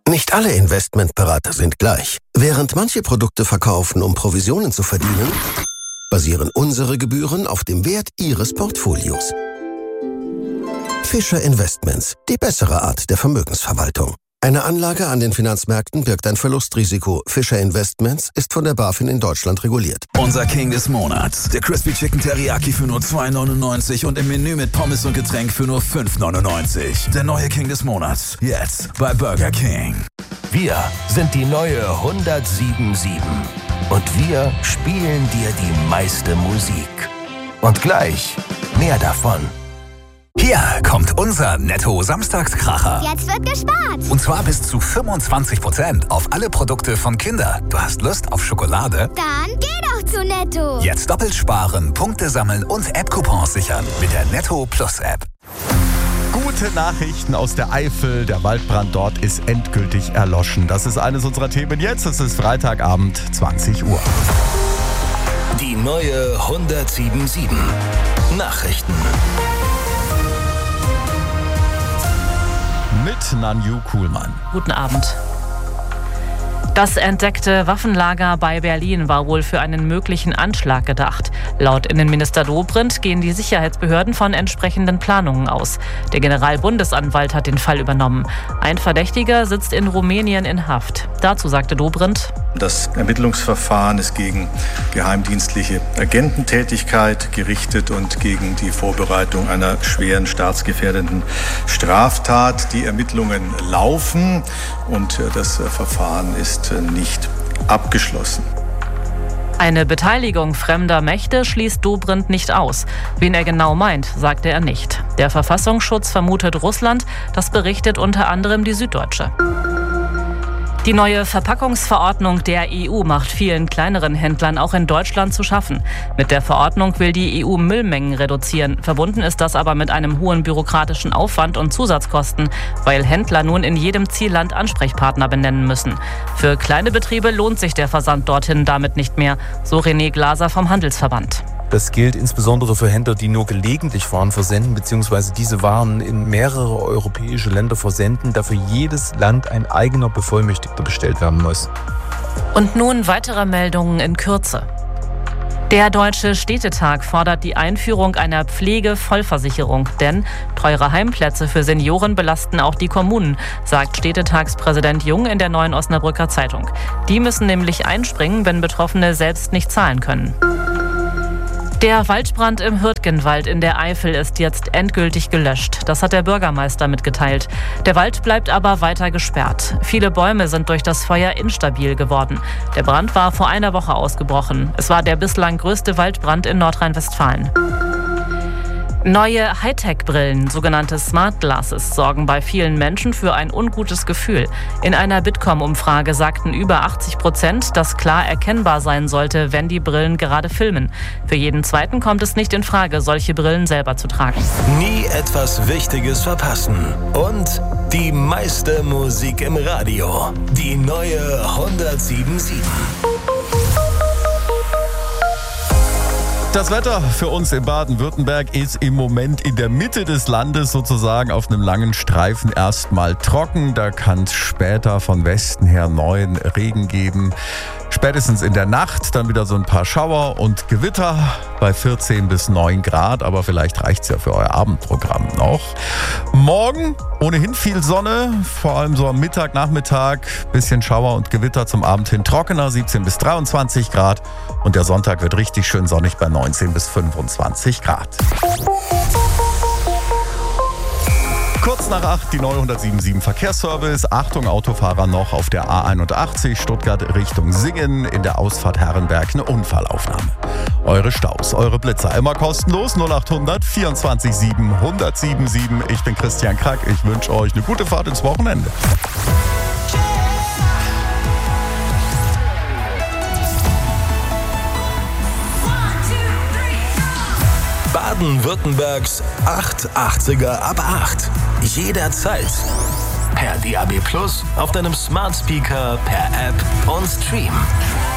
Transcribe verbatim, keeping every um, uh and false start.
Nicht alle Investmentberater sind gleich. Während manche Produkte verkaufen, um Provisionen zu verdienen, basieren unsere Gebühren auf dem Wert Ihres Portfolios. Fischer Investments, die bessere Art der Vermögensverwaltung. Eine Anlage an den Finanzmärkten birgt ein Verlustrisiko. Fischer Investments ist von der BaFin in Deutschland reguliert. Unser King des Monats. Der Crispy Chicken Teriyaki für nur zwei neunundneunzig und im Menü mit Pommes und Getränk für nur fünf neunundneunzig. Der neue King des Monats. Jetzt bei Burger King. Wir sind die neue hundertsieben sieben. Und wir spielen dir die meiste Musik. Und gleich mehr davon. Hier kommt unser Netto-Samstagskracher. Jetzt wird gespart. Und zwar bis zu fünfundzwanzig Prozent auf alle Produkte von Kinder. Du hast Lust auf Schokolade? Dann geh doch zu Netto. Jetzt doppelt sparen, Punkte sammeln und App-Coupons sichern mit der Netto Plus App. Gute Nachrichten aus der Eifel. Der Waldbrand dort ist endgültig erloschen. Das ist eines unserer Themen jetzt. Es ist Freitagabend, zwanzig Uhr. Die neue hundertsieben sieben. Nachrichten. Mit Nanju Kuhlmann. Guten Abend. Das entdeckte Waffenlager bei Berlin war wohl für einen möglichen Anschlag gedacht. Laut Innenminister Dobrindt gehen die Sicherheitsbehörden von entsprechenden Planungen aus. Der Generalbundesanwalt hat den Fall übernommen. Ein Verdächtiger sitzt in Rumänien in Haft. Dazu sagte Dobrindt: Das Ermittlungsverfahren ist gegen geheimdienstliche Agententätigkeit gerichtet und gegen die Vorbereitung einer schweren staatsgefährdenden Straftat. Die Ermittlungen laufen und das Verfahren ist nicht abgeschlossen. Eine Beteiligung fremder Mächte schließt Dobrindt nicht aus. Wen er genau meint, sagte er nicht. Der Verfassungsschutz vermutet Russland, das berichtet unter anderem die Süddeutsche. Die neue Verpackungsverordnung der E U macht vielen kleineren Händlern auch in Deutschland zu schaffen. Mit der Verordnung will die E U Müllmengen reduzieren. Verbunden ist das aber mit einem hohen bürokratischen Aufwand und Zusatzkosten, weil Händler nun in jedem Zielland Ansprechpartner benennen müssen. Für kleine Betriebe lohnt sich der Versand dorthin damit nicht mehr, so René Glaser vom Handelsverband. Das gilt insbesondere für Händler, die nur gelegentlich Waren versenden, beziehungsweise diese Waren in mehrere europäische Länder versenden, da für jedes Land ein eigener Bevollmächtigter bestellt werden muss. Und nun weitere Meldungen in Kürze. Der Deutsche Städtetag fordert die Einführung einer Pflegevollversicherung, denn teure Heimplätze für Senioren belasten auch die Kommunen, sagt Städtetagspräsident Jung in der Neuen Osnabrücker Zeitung. Die müssen nämlich einspringen, wenn Betroffene selbst nicht zahlen können. Der Waldbrand im Hürtgenwald in der Eifel ist jetzt endgültig gelöscht. Das hat der Bürgermeister mitgeteilt. Der Wald bleibt aber weiter gesperrt. Viele Bäume sind durch das Feuer instabil geworden. Der Brand war vor einer Woche ausgebrochen. Es war der bislang größte Waldbrand in Nordrhein-Westfalen. Neue Hightech-Brillen, sogenannte Smart Glasses, sorgen bei vielen Menschen für ein ungutes Gefühl. In einer Bitkom-Umfrage sagten über achtzig Prozent, dass klar erkennbar sein sollte, wenn die Brillen gerade filmen. Für jeden Zweiten kommt es nicht in Frage, solche Brillen selber zu tragen. Nie etwas Wichtiges verpassen. Und die meiste Musik im Radio. Die neue hundertsieben sieben. Das Wetter für uns in Baden-Württemberg ist im Moment in der Mitte des Landes sozusagen auf einem langen Streifen erstmal trocken. Da kann es später von Westen her neuen Regen geben. Spätestens in der Nacht dann wieder so ein paar Schauer und Gewitter bei vierzehn bis neun Grad. Aber vielleicht reicht es ja für euer Abendprogramm noch. Morgen ohnehin viel Sonne, vor allem so am Mittag, Nachmittag. Bisschen Schauer und Gewitter, zum Abend hin trockener, siebzehn bis dreiundzwanzig Grad. Und der Sonntag wird richtig schön sonnig bei neunzehn bis fünfundzwanzig Grad. Kurz nach acht die neue hundertsieben sieben Verkehrsservice. Achtung, Autofahrer noch auf der A einundachtzig Stuttgart Richtung Singen. In der Ausfahrt Herrenberg eine Unfallaufnahme. Eure Staus, eure Blitzer immer kostenlos. null achthundert vierundzwanzig sieben hundertsieben sieben. Ich bin Christian Krack. Ich wünsche euch eine gute Fahrt ins Wochenende. Baden-Württembergs achthundertachtziger ab acht. Jederzeit. Per D A B Plus, auf deinem Smart Speaker, per App und Stream.